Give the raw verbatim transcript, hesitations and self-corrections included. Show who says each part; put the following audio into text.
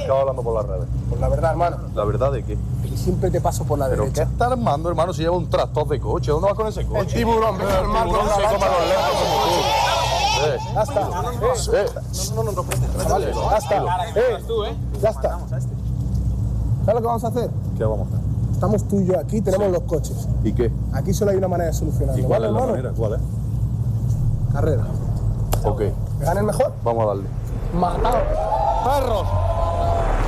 Speaker 1: escuchado hablando por las redes.
Speaker 2: Pues la verdad, hermano.
Speaker 1: ¿La verdad de qué?
Speaker 2: Que siempre te paso por la
Speaker 1: ¿Pero
Speaker 2: derecha.
Speaker 1: qué está armando, hermano, si lleva un tractor de coche? ¿Dónde vas con ese coche?
Speaker 2: El tiburón,
Speaker 1: Eh,
Speaker 2: ven,
Speaker 1: el
Speaker 2: hermano,
Speaker 1: tiburón
Speaker 2: con
Speaker 1: se
Speaker 2: la
Speaker 1: come
Speaker 2: lancha.
Speaker 1: los lejos como tú. Eh,
Speaker 2: Ya está. Eh,
Speaker 1: eh.
Speaker 2: No, no, no, no, vale, ya está. Eh, ya está. ¿Sabes lo que vamos a hacer?
Speaker 1: ¿Qué vamos a hacer?
Speaker 2: Estamos tú y yo aquí, tenemos los coches.
Speaker 1: ¿Y qué?
Speaker 2: Aquí solo hay una manera de
Speaker 1: ¿Y
Speaker 2: solucionarlo,
Speaker 1: cuál
Speaker 2: ¿vale,
Speaker 1: es la
Speaker 2: hermano?
Speaker 1: manera? ¿Cuál es?
Speaker 2: Carrera.
Speaker 1: Ok,
Speaker 2: ¿Que gane el mejor?
Speaker 1: vamos a darle.
Speaker 2: Matado.
Speaker 1: ¡Perros!